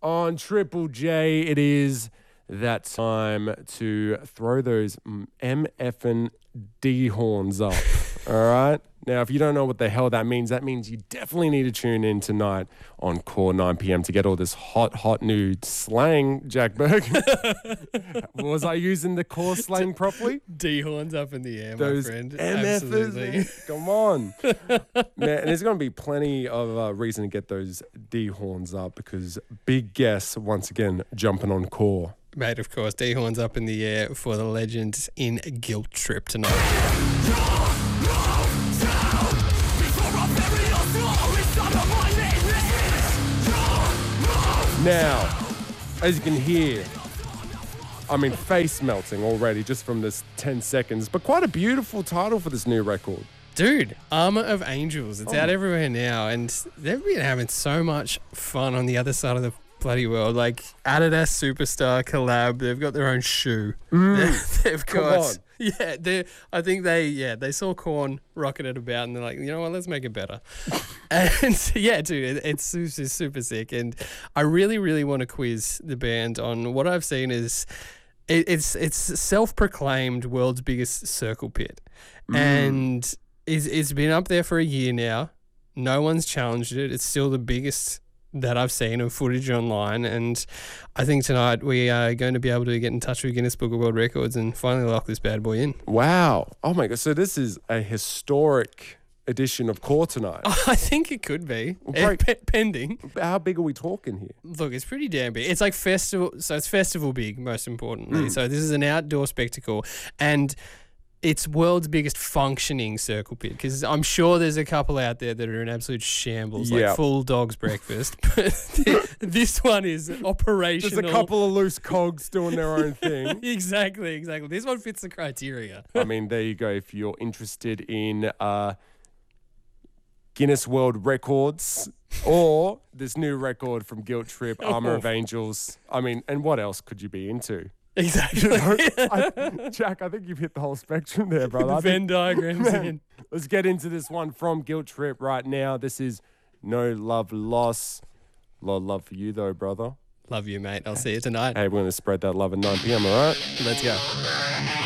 on Triple J. It is that time to throw those MFN D horns up. All right. Now, if you don't know what the hell that means you definitely need to tune in tonight on Core 9 p.m. to get all this hot new slang, Jack Berg. Was I using the core slang properly? D horns up in the air, Those my friend. MFers, Absolutely. come on. Man, and there's going to be plenty of reason to get those D horns up because big guests, once again, jumping on Core. Mate, of course, D horns up in the air for the legends in Guilt Trip tonight. Now, as you can hear, face melting already just from this 10 seconds, but quite a beautiful title for this new record. Dude, Armor of Angels. It's out everywhere now, and they've been having so much fun on the other side of the bloody world. Like Adidas Superstar collab, they've got their own shoe. They've got, I think they saw Korn rocking it about, and they're like, you know what, let's make it better. And yeah, dude, it's super sick. And I really want to quiz the band on what I've seen is it's self-proclaimed world's biggest circle pit, and it's been up there for a year now. No one's challenged it. It's still the biggest that I've seen of footage online, and I think tonight we are going to be able to get in touch with Guinness Book of World Records and finally lock this bad boy in. Wow. Oh my God. So this is a historic edition of Core tonight. I think it could be. Pending. How big are we talking here? Look, it's pretty damn big. It's like festival, so it's festival big, most importantly. So this is an outdoor spectacle, and it's world's biggest functioning circle pit, because I'm sure there's a couple out there that are in absolute shambles, like full dog's breakfast. But this one is operational. There's a couple of loose cogs doing their own thing. Exactly. This one fits the criteria. There you go. If you're interested in Guinness World Records or this new record from Guilt Trip, Armor of Angels, and what else could you be into? Exactly. Jack, I think you've hit the whole spectrum there, brother. Venn diagrams in. Let's get into this one from Guilt Trip right now. This is No Love Loss. A lot of love for you, though, brother. Love you, mate. I'll see you tonight. Hey, we're going to spread that love at 9 p.m., all right? Let's go.